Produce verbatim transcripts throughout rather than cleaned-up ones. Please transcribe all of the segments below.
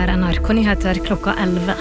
er N R K-nyheter klokka elleve.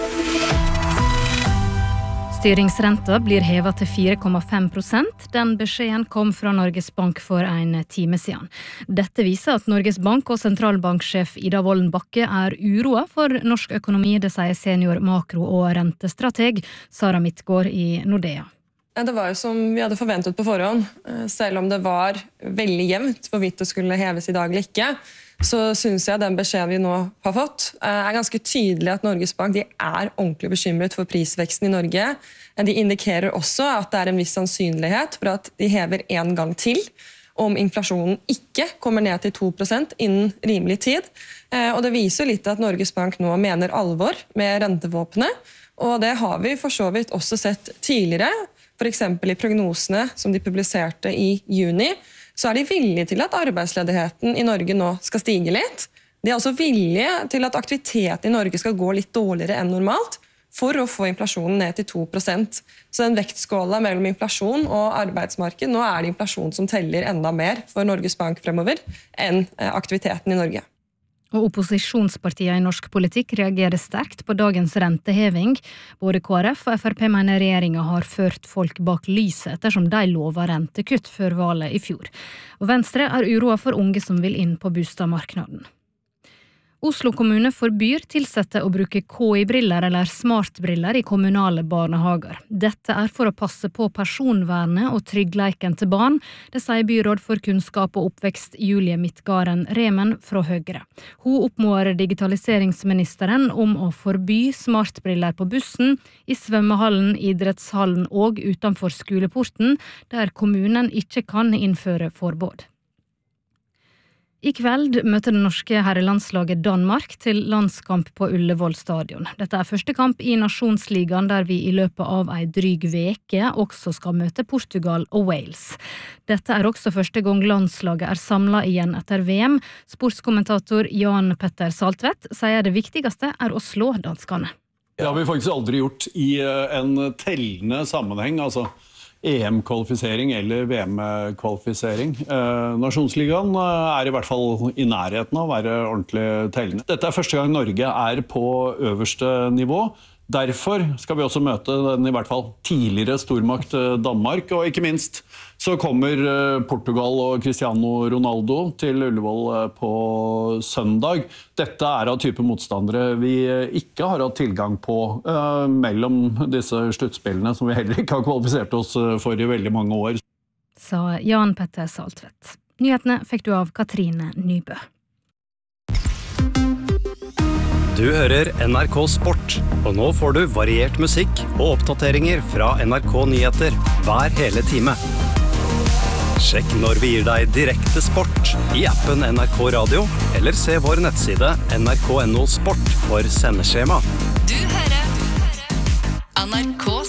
Styringsrenta blir hevet til fire komma fem prosent. Den beskjeden kom fra Norges Bank for en time siden. Dette viser at Norges Bank og sentralbanksjef Ida Wolden Bakke er uroa for norsk økonomi, det sier senior makro- og rentestrateg Sara Midtgaard i Nordea. Det var jo som vi hadde forventet på forhånd, selv om det var veldig jevnt hvorvidt det skulle heves i dag eller ikke. Så synes jeg den beskjeden vi nå har fått er ganske tydelig at Norges Bank de er ordentlig bekymret for prisveksten i Norge. De indikerer også at det er en viss sannsynlighet for at de hever en gang til om inflasjonen ikke kommer ned til to prosent innen rimelig tid. Og det viser litt at Norges Bank nå mener alvor med rentevåpenet, og det har vi for så vidt også sett tidligere, for eksempel i prognosene som de publiserte i juni, så er de villige til at arbeidsledigheten i Norge nå skal stige litt. De er også villige til at aktiviteten i Norge skal gå litt dårligere enn normalt for å få inflasjonen ned til to prosent. Så den vektskåla mellom inflasjon og arbeidsmarked, nå er det inflasjon som teller enda mer for Norges Bank fremover enn aktiviteten i Norge. Og opposisjonspartiene i norsk politikk reagerer sterkt på dagens renteheving. Både K R F og F R P mener regjeringen har ført folk bak lyset ettersom de lover rentekutt før valget i fjor. Og Venstre er uroa for unge som vil inn på boligmarkedet. Oslo kommune forbyr tilsatte å bruke K I-briller eller smartbriller i kommunale barnehager. Dette er for å passe på personvernet og tryggleiken til barn, det sier byråd for kunnskap og oppvekst Julie Midtgaren Remen fra Høyre. Hun oppmoder digitaliseringsministeren om å forby smartbriller på bussen, i svømmehallen, idrettshallen og utenfor skoleporten, der kommunen ikke kan innføre forbud. I kveld møter det norske herrelandslaget Danmark til landskamp på Ullevål stadion. Dette er første kamp i Nasjonsligaen der vi i løpet av ei dryg veke også skal møte Portugal og Wales. Dette er også første gang landslaget er samlet igjen etter V M. Sportskommentator Jan Petter Saltvedt sier det viktigste er å slå danskene. Det har vi faktisk aldri gjort i en tellende sammenheng, altså E M-kvalifisering eller V M-kvalifisering. Eh, Nasjonsligaen er i hvert fall i nærheten av å være ordentlig tellende. Dette er første gang Norge er på øverste nivå. Derfor skal vi også møte den i hvert fall tidligere stormakt Danmark, og ikke minst så kommer Portugal og Cristiano Ronaldo til Ullevål på søndag. Dette er av type motstandere vi ikke har hatt tilgang på uh, mellom disse sluttspillene som vi heller ikke har kvalifisert oss for i veldig mange år. Sa Jan Petter Saltvedt. Nyhetene fikk du av Katrine Nybø. Du hører N R K Sport, og nå får du variert musikk og oppdateringer fra N R K Nyheter hver hele time. Sjekk når vi gir deg direkte sport i appen N R K Radio, eller se vår nettside N R K punktum no sport for sendeskjema. Du hører N R K